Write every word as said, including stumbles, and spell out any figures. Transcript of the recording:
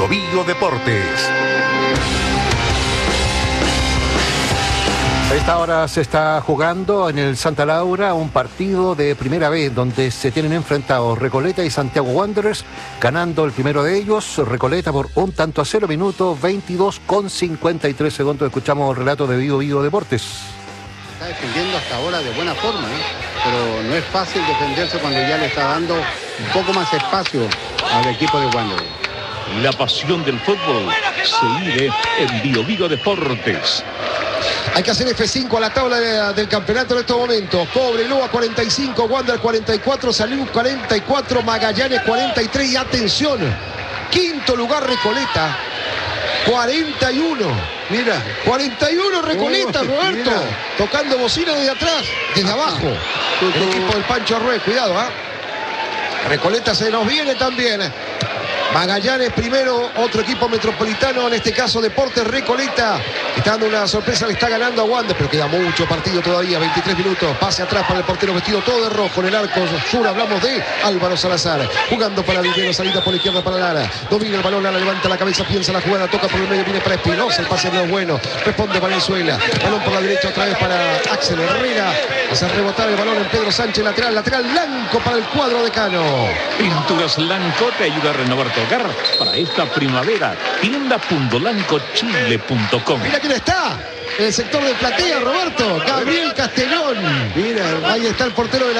Bio Bio Deportes. A esta hora se está jugando en el Santa Laura un partido de primera vez donde se tienen enfrentados Recoleta y Santiago Wanderers, ganando el primero de ellos, Recoleta por un tanto a cero, minuto veintidós con cincuenta y tres segundos. Escuchamos el relato de Bio Bio Deportes. Está defendiendo hasta ahora de buena forma, ¿eh? Pero no es fácil defenderse cuando ya le está dando un poco más espacio al equipo de Wanderers. La pasión del fútbol se vive en Bio Bio Deportes. Hay que hacer F cinco a la tabla de, del campeonato en estos momentos. Cobreloa cuarenta y cinco, Wander cuarenta y cuatro, Salud cuarenta y cuatro, Magallanes cuarenta y tres. Y atención, quinto lugar Recoleta, cuarenta y uno. Mira, cuarenta y uno Recoleta, oh, Roberto. Mira. Tocando bocina desde atrás, desde abajo. El equipo del Pancho Arrué, cuidado, ¿ah? ¿eh? Recoleta se nos viene también. Magallanes primero, otro equipo metropolitano, en este caso Deportes Recoleta. Está dando una sorpresa, le está ganando a Wander, pero queda mucho partido todavía, veintitrés minutos. Pase atrás para el portero vestido todo de rojo en el arco sur. Hablamos de Álvaro Salazar, jugando para Villero, salida por la izquierda para Lara. Domina el balón, Lara levanta la cabeza, piensa la jugada, toca por el medio, viene para Espinosa, el pase no es bueno. Responde Valenzuela, balón por la derecha otra vez para Axel Herrera. Hace rebotar el balón en Pedro Sánchez, lateral, lateral blanco para el cuadro de Cano. Pinturas Blanco te ayuda a renovar tu hogar para esta primavera. Tienda punto blanco chile punto com. Mira quién está en el sector de platea, Roberto. Gabriel Castellón. mira, Ahí está el portero de la